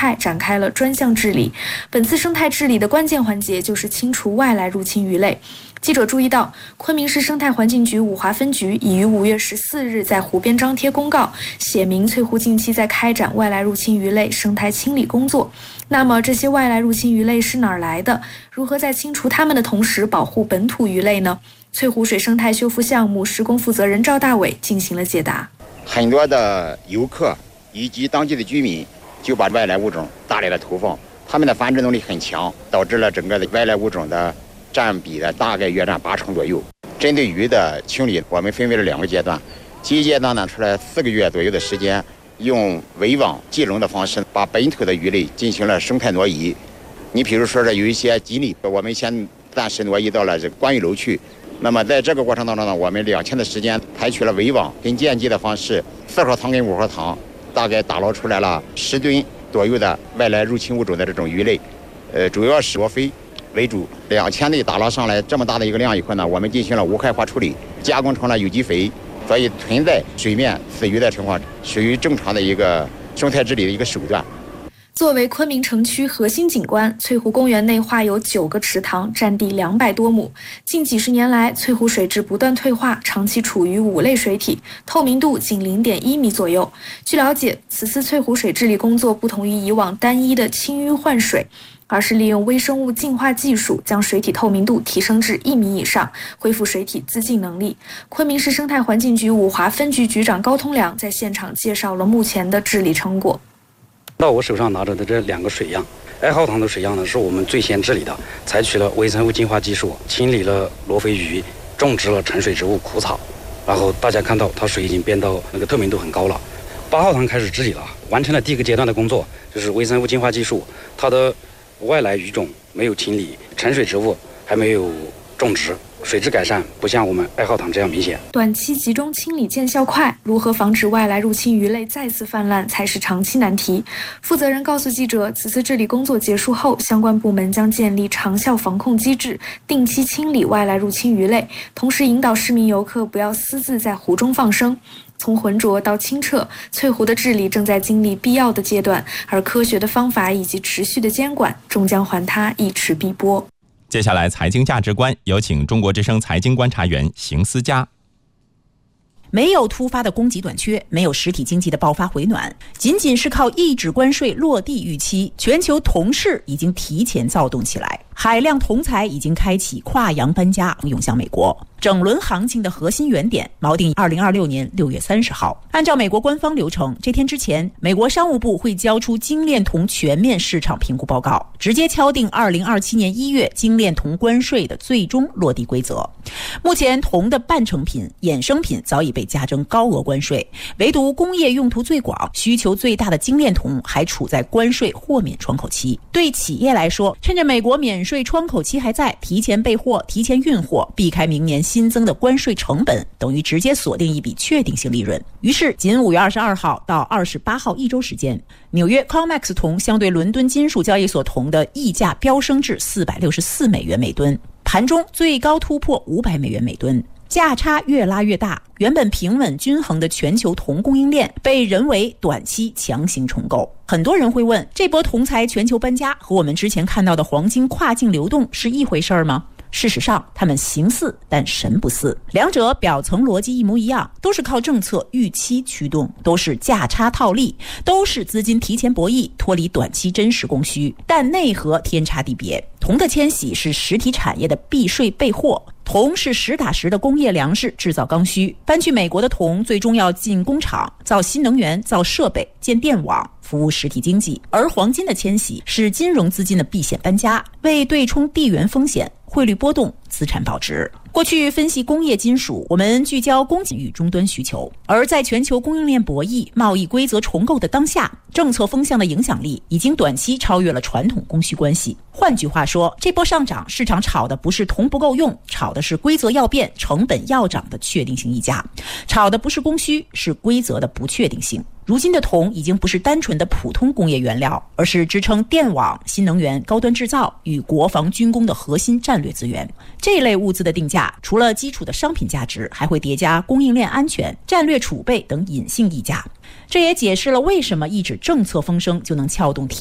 态展开了专项治理。本次生态治理的关键环节就是清除外来入侵鱼类。记者注意到，昆明市生态环境局五华分局已于5月14日在湖边张贴公告，写明翠湖近期在开展外来入侵鱼类生态清理工作。那么这些外来入侵鱼类是哪儿来的？如何在清除它们的同时保护本土鱼类呢？翠湖水生态修复项目施工负责人赵大伟进行了解答。 很多的游客以及当地的居民就把外来物种大量的投放，它们的繁殖能力很强，导致了整个的外来物种的占比的大概约占80%左右。针对鱼的清理，我们分为了2个阶段。第一阶段呢，出来4个月左右的时间，用围网计笼的方式，把本土的鱼类进行了生态挪移。你比如说是有一些锦鲤，我们先暂时挪移到了这个观鱼楼去。那么在这个过程当中呢，我们2天的时间，采取了围网跟间接的方式，4号塘跟5号塘，大概打捞出来了10吨左右的外来入侵物种的这种鱼类，主要是罗非为主。2天内打捞上来这么大的一个量以后呢，我们进行了无害化处理，加工成了有机肥，所以存在水面死鱼的情况，属于正常的一个生态治理的一个手段。 作为昆明城区核心景观，翠湖公园内划有9个池塘，占地200多亩。近几十年来，翠湖水质不断退化，长期处于5类水体，透明度仅0.1米左右。据了解，此次翠湖水治理工作不同于以往单一的清淤换水，而是利用微生物净化技术，将水体透明度提升至1米以上，恢复水体自净能力。昆明市生态环境局五华分局局长高通良在现场介绍了目前的治理成果。 到我手上拿着的这2个水样，2号塘的水样呢，是我们最先治理的，采取了微生物净化技术，清理了罗非鱼，种植了沉水植物苦草，然后大家看到它水已经变到那个透明度很高了。8号塘开始治理了，完成了第1个阶段的工作，就是微生物净化技术，它的外来鱼种没有清理，沉水植物还没有种植，水质改善不像我们2号塘这样明显。 短期集中清理见效快，如何防止外来入侵鱼类再次泛滥才是长期难题。负责人告诉记者，此次治理工作结束后，相关部门将建立长效防控机制，定期清理外来入侵鱼类，同时引导市民游客不要私自在湖中放生。从浑浊到清澈，翠湖的治理正在经历必要的阶段，而科学的方法以及持续的监管终将还它一池碧波。 接下来财经价值观，有请中国之声财经观察员邢思佳。 没有突发的供给短缺，没有实体经济的爆发回暖，仅仅是靠抑制关税落地预期，全球铜市已经提前躁动起来，海量铜材已经开启跨洋搬家，涌向美国。整轮行情的核心原点锚定2026年6月30号。按照美国官方流程，这天之前，美国商务部会交出精炼铜全面市场评估报告，直接敲定2027年1月精炼铜关税的最终落地规则。目前，铜的半成品、衍生品早已被加征高额关税，唯独工业用途最广、需求最大的精炼铜还处在关税豁免窗口期。对企业来说，趁着美国免税窗口期还在，提前备货、提前运货，避开明年新增的关税成本，等于直接锁定一笔确定性利润。于是，仅5月22号到28号1周时间，纽约 COMEX 铜相对伦敦金属交易所铜的溢价飙升至464美元每吨，盘中最高突破500美元每吨。价差越拉越大，原本平稳均衡的全球铜供应链被人为短期强行重构。很多人会问，这波铜材全球搬家和我们之前看到的黄金跨境流动是一回事吗？事实上，他们形似但神不似，两者表层逻辑一模一样，都是靠政策预期驱动，都是价差套利，都是资金提前博弈，脱离短期真实供需，但内核天差地别。铜的迁徙是实体产业的避税备货，铜是实打实的工业粮食，制造刚需。搬去美国的铜最终要进工厂，造新能源，造设备，建电网，服务实体经济。而黄金的迁徙是金融资金的避险搬家，为对冲地缘风险、汇率波动、资产保值。过去分析工业金属，我们聚焦供给与终端需求，而在全球供应链博弈、贸易规则重构的当下，政策风向的影响力已经短期超越了传统供需关系。换句话说，这波上涨，市场炒的不是铜不够用，炒的是规则要变、成本要涨的确定性溢价，炒的不是供需，是规则的不确定性。如今的铜已经不是单纯的普通工业原料，而是支撑电网、新能源、高端制造与国防军工的核心战略资源。这类物资的定价，除了基础的商品价值，还会叠加供应链安全、战略储备等隐性溢价。这也解释了为什么一纸政策风声就能撬动体